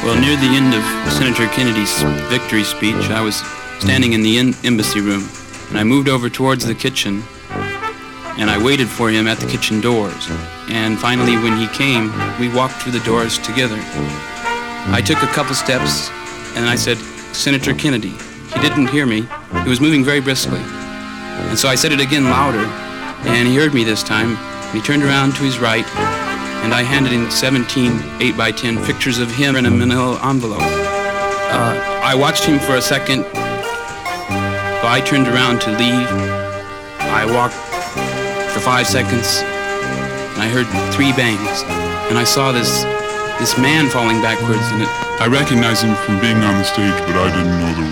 Well, near the end of Senator Kennedy's victory speech, I was standing in the embassy room, and I moved over towards the kitchen, and I waited for him at the kitchen doors. And finally, when he came, we walked through the doors together. I took a couple steps, and I said, "Senator Kennedy." He didn't hear me. He was moving very briskly. And so I said it again louder, and he heard me this time. He turned around to his right, and I handed him 17 8x10 pictures of him in a manila envelope. I watched him for a second. So I turned around to leave. I walked for 5 seconds, and I heard 3 bangs, and I saw this man falling backwards, and I recognized him from being on the stage, but I didn't know the